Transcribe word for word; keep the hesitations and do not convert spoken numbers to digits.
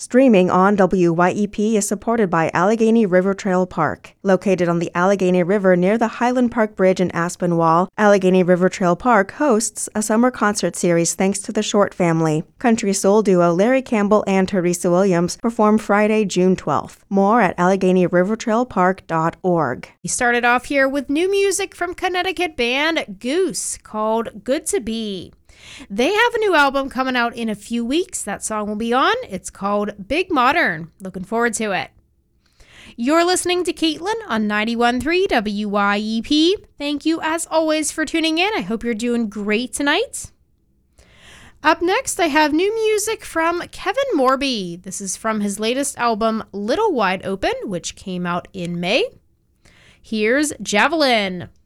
Streaming on W Y E P is supported by Allegheny River Trail Park. Located on the Allegheny River near the Highland Park Bridge in Aspinwall, Allegheny River Trail Park hosts a summer concert series thanks to the Short family. Country soul duo Larry Campbell and Teresa Williams perform Friday, June twelfth. More at allegheny river trail park dot org. We started off here with new music from Connecticut band Goose called Good to Be. They have a new album coming out in a few weeks. That song will be on. It's called Big Modern. Looking forward to it. You're listening to Caitlin on ninety-one point three W Y E P. Thank you as always for tuning in. I hope you're doing great tonight. Up next, I have new music from Kevin Morby. This is from his latest album, Little Wide Open, which came out in May. Here's Javelin.